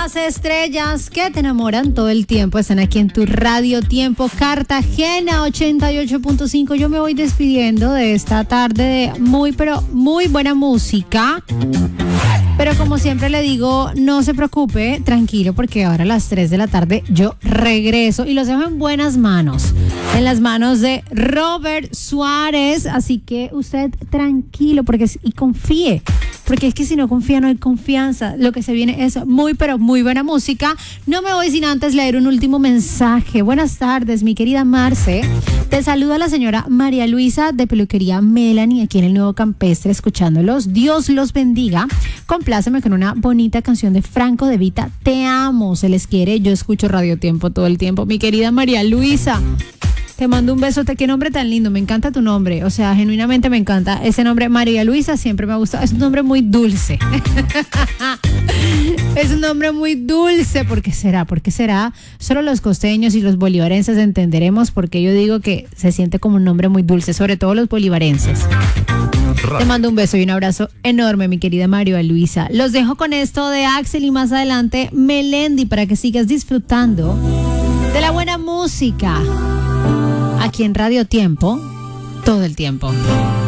Las estrellas que te enamoran todo el tiempo están aquí en tu Radio Tiempo Cartagena 88.5. Yo me voy despidiendo de esta tarde de muy buena música. Pero como siempre le digo, no se preocupe, tranquilo, porque ahora a las 3 de la tarde yo regreso y los dejo en buenas manos, en las manos de Robert Suárez. Así que usted tranquilo y confíe, porque es que si no confía no hay confianza. Lo que se viene es muy buena música. No me voy sin antes leer un último mensaje. Buenas tardes, mi querida Marce. Te saluda la señora María Luisa de Peluquería Melanie aquí en el Nuevo Campestre, escuchándolos. Dios los bendiga. Compláceme con una bonita canción de Franco De Vita. Te amo, se les quiere. Yo escucho Radio Tiempo todo el tiempo. Mi querida María Luisa, te mando un besote. Qué nombre tan lindo, me encanta tu nombre. O sea, genuinamente me encanta ese nombre. María Luisa siempre me ha gustado. Es un nombre muy dulce. Es un nombre muy dulce. ¿Por qué será? ¿Por qué será? Solo los costeños y los bolivarenses entenderemos por qué yo digo que se siente como un nombre muy dulce, sobre todo los bolivarenses. Te mando un beso y un abrazo enorme, mi querida María Luisa. Los dejo con esto de Axel y más adelante Melendi para que sigas disfrutando de la buena música aquí en Radio Tiempo todo el tiempo.